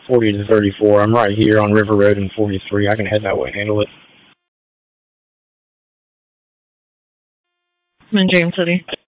40 to 34. I'm right here on River Road and 43. I can head that way and handle it. I'm in James City.